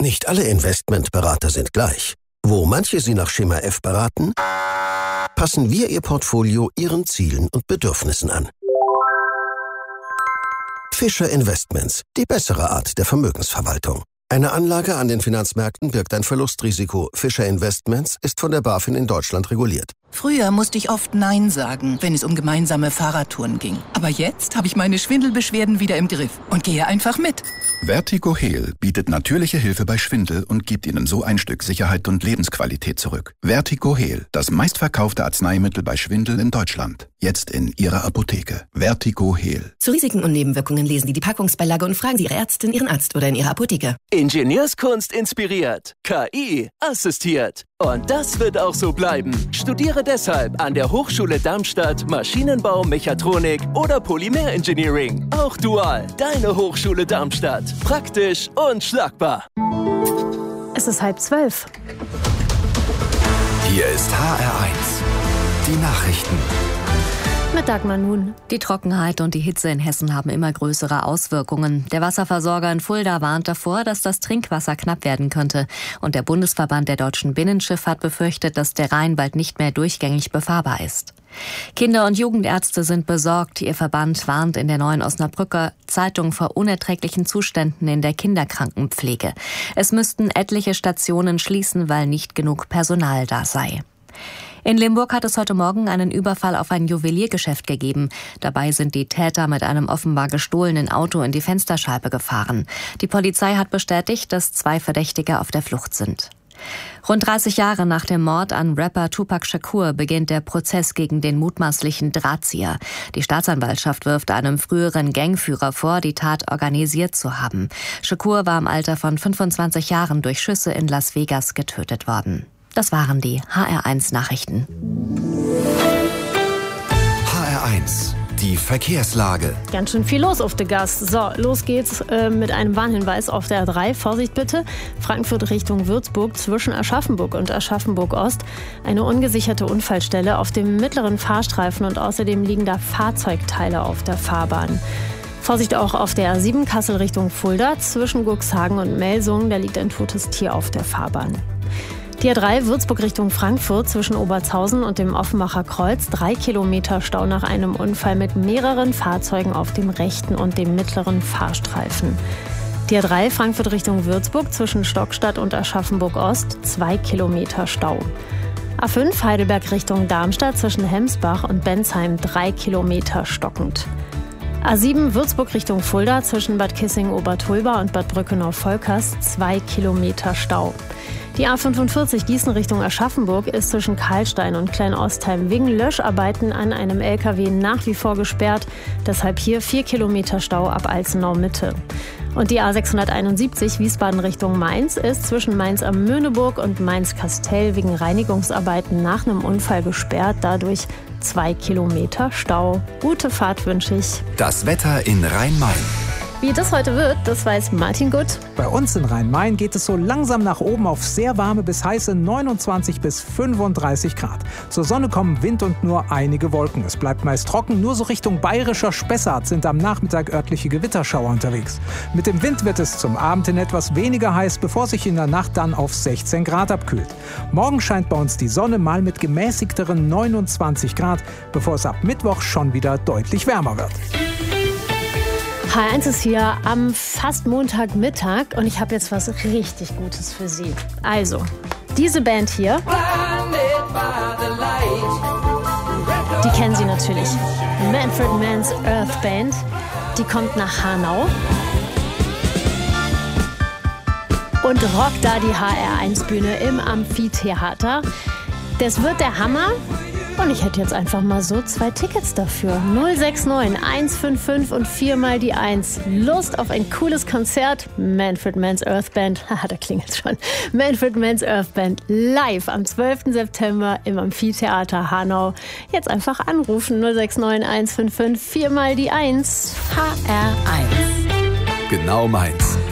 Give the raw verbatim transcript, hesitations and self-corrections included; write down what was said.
Nicht alle Investmentberater sind gleich. Wo manche Sie nach Schema F beraten, passen wir Ihr Portfolio Ihren Zielen und Bedürfnissen an. Fischer Investments, die bessere Art der Vermögensverwaltung. Eine Anlage an den Finanzmärkten birgt ein Verlustrisiko. Fischer Investments ist von der BaFin in Deutschland reguliert. Früher musste ich oft Nein sagen, wenn es um gemeinsame Fahrradtouren ging. Aber jetzt habe ich meine Schwindelbeschwerden wieder im Griff und gehe einfach mit. Vertigo Heal bietet natürliche Hilfe bei Schwindel und gibt Ihnen so ein Stück Sicherheit und Lebensqualität zurück. Vertigo Heal, das meistverkaufte Arzneimittel bei Schwindel in Deutschland. Jetzt in Ihrer Apotheke. Vertigo Heal. Zu Risiken und Nebenwirkungen lesen Sie die Packungsbeilage und fragen Sie Ihre Ärztin, Ihren Arzt oder in Ihrer Apotheke. Ingenieurskunst inspiriert, K I assistiert. Und das wird auch so bleiben. Studiere deshalb an der Hochschule Darmstadt Maschinenbau, Mechatronik oder Polymerengineering. Auch dual. Deine Hochschule Darmstadt. Praktisch und schlagbar. Es ist halb zwölf. Hier ist H R eins. Die Nachrichten. Mit Dagmar Nun. Die Trockenheit und die Hitze in Hessen haben immer größere Auswirkungen. Der Wasserversorger in Fulda warnt davor, dass das Trinkwasser knapp werden könnte. Und der Bundesverband der deutschen Binnenschifffahrt befürchtet, dass der Rhein bald nicht mehr durchgängig befahrbar ist. Kinder- und Jugendärzte sind besorgt. Ihr Verband warnt in der Neuen Osnabrücker Zeitung vor unerträglichen Zuständen in der Kinderkrankenpflege. Es müssten etliche Stationen schließen, weil nicht genug Personal da sei. In Limburg hat es heute Morgen einen Überfall auf ein Juweliergeschäft gegeben. Dabei sind die Täter mit einem offenbar gestohlenen Auto in die Fensterscheibe gefahren. Die Polizei hat bestätigt, dass zwei Verdächtige auf der Flucht sind. Rund dreißig Jahre nach dem Mord an Rapper Tupac Shakur beginnt der Prozess gegen den mutmaßlichen Drahtzieher. Die Staatsanwaltschaft wirft einem früheren Gangführer vor, die Tat organisiert zu haben. Shakur war im Alter von fünfundzwanzig Jahren durch Schüsse in Las Vegas getötet worden. Das waren die H R eins Nachrichten. H R eins, die Verkehrslage. Ganz schön viel los auf der Gas. So, los geht's äh, mit einem Warnhinweis auf der A drei. Vorsicht bitte. Frankfurt Richtung Würzburg zwischen Aschaffenburg und Aschaffenburg-Ost. Eine ungesicherte Unfallstelle auf dem mittleren Fahrstreifen und außerdem liegen da Fahrzeugteile auf der Fahrbahn. Vorsicht auch auf der A sieben Kassel Richtung Fulda zwischen Guxhagen und Melsungen. Da liegt ein totes Tier auf der Fahrbahn. Die A drei Würzburg Richtung Frankfurt zwischen Obertshausen und dem Offenbacher Kreuz. Drei Kilometer Stau nach einem Unfall mit mehreren Fahrzeugen auf dem rechten und dem mittleren Fahrstreifen. Die A drei Frankfurt Richtung Würzburg zwischen Stockstadt und Aschaffenburg-Ost. Zwei Kilometer Stau. A fünf Heidelberg Richtung Darmstadt zwischen Hemsbach und Bensheim. Drei Kilometer stockend. A sieben Würzburg Richtung Fulda zwischen Bad Kissingen-Obertulba und Bad Brückenau-Volkers. Zwei Kilometer Stau. Die A fünfundvierzig Gießen Richtung Aschaffenburg ist zwischen Karlstein und Kleinostheim wegen Löscharbeiten an einem L K W nach wie vor gesperrt. Deshalb hier vier Kilometer Stau ab Alzenau Mitte. Und die A sechshunderteinundsiebzig Wiesbaden Richtung Mainz ist zwischen Mainz am Möhneburg und Mainz-Kastel wegen Reinigungsarbeiten nach einem Unfall gesperrt. Dadurch zwei Kilometer Stau. Gute Fahrt wünsche ich. Das Wetter in Rhein-Main. Wie das heute wird, das weiß Martin Gutt. Bei uns in Rhein-Main geht es so langsam nach oben auf sehr warme bis heiße neunundzwanzig bis fünfunddreißig Grad. Zur Sonne kommen Wind und nur einige Wolken. Es bleibt meist trocken, nur so Richtung bayerischer Spessart sind am Nachmittag örtliche Gewitterschauer unterwegs. Mit dem Wind wird es zum Abend hin etwas weniger heiß, bevor sich in der Nacht dann auf sechzehn Grad abkühlt. Morgen scheint bei uns die Sonne mal mit gemäßigteren neunundzwanzig Grad, bevor es ab Mittwoch schon wieder deutlich wärmer wird. H R eins ist hier am fast Montagmittag und ich habe jetzt was richtig Gutes für Sie. Also, diese Band hier, die kennen Sie natürlich. Manfred Mann's Earth Band, die kommt nach Hanau und rockt da die H R eins Bühne im Amphitheater. Das wird der Hammer. Und ich hätte jetzt einfach mal so zwei Tickets dafür. null sechs neun eins fünf fünf und viermal die eins. Lust auf ein cooles Konzert? Manfred Mann's Earth Band. Haha, da klingelt schon. Manfred Mann's Earth Band live am zwölften September im Amphitheater Hanau. Jetzt einfach anrufen. null sechs neun eins fünf fünf viermal die eins. H R eins. Genau meins.